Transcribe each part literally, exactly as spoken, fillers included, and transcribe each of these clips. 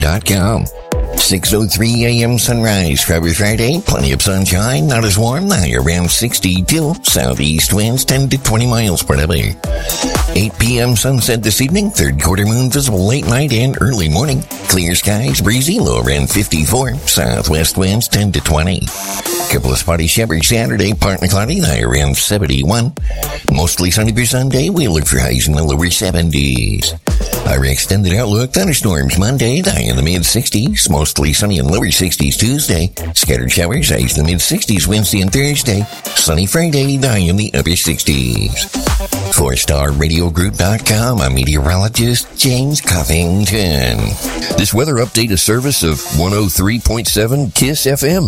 dot com. six oh three a.m. sunrise, Friday, Friday, plenty of sunshine, not as warm, high around sixty-two, southeast winds ten to twenty miles per hour. eight p.m. sunset this evening, third quarter moon visible late night and early morning. Clear skies, breezy, low around fifty-four, southwest winds ten to twenty. Couple of spotty showers Saturday, partly cloudy, high around seventy-one. Mostly sunny for Sunday, we look for highs in the lower seventies. Our extended outlook, thunderstorms Monday, high in the mid-sixties, mostly sunny and lower sixties Tuesday, scattered showers, highs in the mid-sixties Wednesday and Thursday, sunny Friday, high in the upper sixties. four star radio group dot com, I'm meteorologist James Covington. This weather update is service of one oh three point seven KISS F M.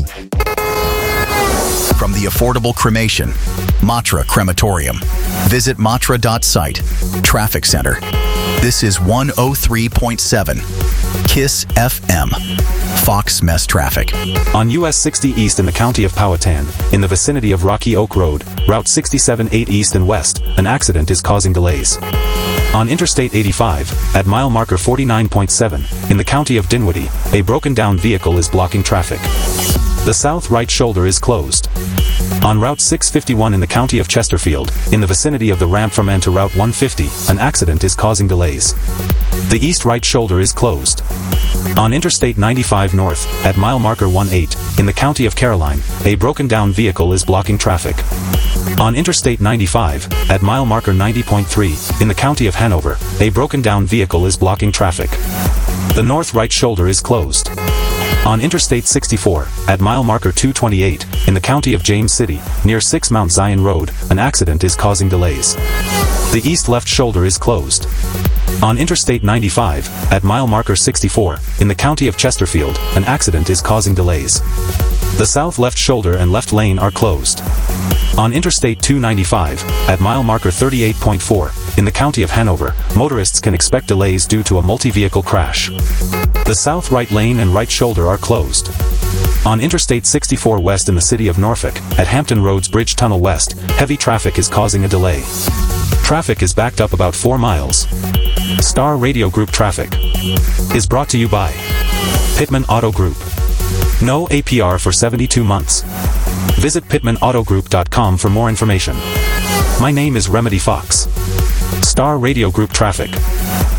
From the affordable cremation, Matra Crematorium. Visit matra dot site. Traffic Center. This is one oh three point seven KISS F M. Fox Mess Traffic. On U S sixty East in the county of Powhatan, in the vicinity of Rocky Oak Road, Route sixty-seven eight East and West, an accident is causing delays. On Interstate eighty-five, at mile marker forty-nine point seven, in the county of Dinwiddie, a broken-down vehicle is blocking traffic. The south right shoulder is closed. On Route six fifty-one in the county of Chesterfield, in the vicinity of the ramp from N to Route one fifty, an accident is causing delays. The east right shoulder is closed. On Interstate ninety-five North, at mile marker eighteen, in the county of Caroline, a broken-down vehicle is blocking traffic. On Interstate ninety-five, at mile marker ninety point three, in the county of Hanover, a broken-down vehicle is blocking traffic. The north right shoulder is closed. On Interstate sixty-four, at mile marker two twenty-eight, in the county of James City, near six Mount Zion Road, an accident is causing delays. The east left shoulder is closed. On Interstate ninety-five, at mile marker sixty-four, in the county of Chesterfield, an accident is causing delays. The south left shoulder and left lane are closed. On Interstate two ninety-five, at mile marker thirty-eight point four, in the county of Hanover, motorists can expect delays due to a multi-vehicle crash. The south right lane and right shoulder are closed. On Interstate sixty-four West in the city of Norfolk, at Hampton Roads Bridge Tunnel West, heavy traffic is causing a delay. Traffic is backed up about four miles. Star Radio Group Traffic is brought to you by Pittman Auto Group. No A P R for seventy-two months. Visit pittman auto group dot com for more information. My name is Remedy Fox. Star Radio Group Traffic.